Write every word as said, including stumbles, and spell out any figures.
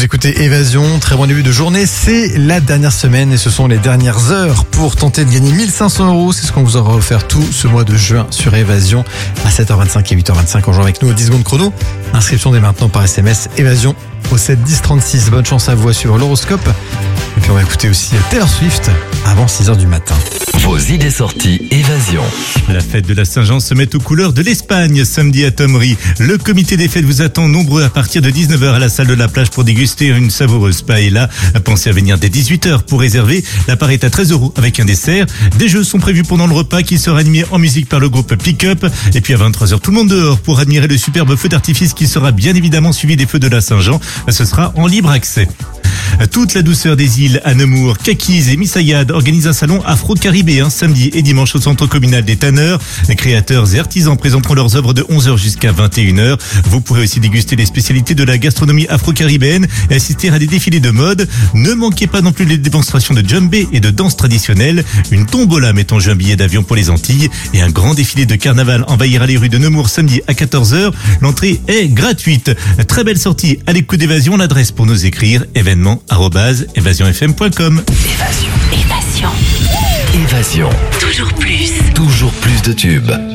écoutez Évasion, très bon début de journée, c'est la dernière semaine et ce sont les dernières heures pour tenter de gagner mille cinq cents euros. C'est ce qu'on vous aura offert tout ce mois de juin sur Évasion à sept heures vingt-cinq et huit heures vingt-cinq en jouant avec nous au dix secondes chrono. Inscription dès maintenant par S M S Évasion au sept dix trente-six. Bonne chance à vous à suivre l'horoscope. Et puis on va écouter aussi Taylor Swift avant six heures du matin. Vos idées sorties Évasion. La fête de la Saint-Jean se met aux couleurs de l'Espagne samedi à Thomery. Le comité des fêtes vous attend nombreux à partir de dix-neuf heures à la salle de la plage pour déguster une savoureuse paella. Pensez à venir dès dix-huit heures pour réserver. La part est à treize euros avec un dessert. Des jeux sont prévus pendant le repas qui sera animé en musique par le groupe Pick Up. Et puis à vingt-trois heures, tout le monde dehors pour admirer le superbe feu d'artifice qui sera bien évidemment suivi des feux de la Saint-Jean. Ce sera en libre accès. Toute la douceur des îles à Nemours, Caquiz et Misayad organisent un salon afro-caribéen samedi et dimanche au centre communal des Tanneurs. Les créateurs et artisans présenteront leurs œuvres de onze heures jusqu'à vingt et une heures. Vous pourrez aussi déguster les spécialités de la gastronomie afro-caribéenne et assister à des défilés de mode. Ne manquez pas non plus les démonstrations de djembé et de danse traditionnelle. Une tombola met en jeu un billet d'avion pour les Antilles et un grand défilé de carnaval envahira les rues de Nemours samedi à quatorze heures. L'entrée est gratuite. Très belle sortie à l'écoute d'Évasion. L'adresse pour nous écrire événement arobase évasion f m point com. Évasion. Évasion. Évasion. Toujours plus. Toujours plus de tubes.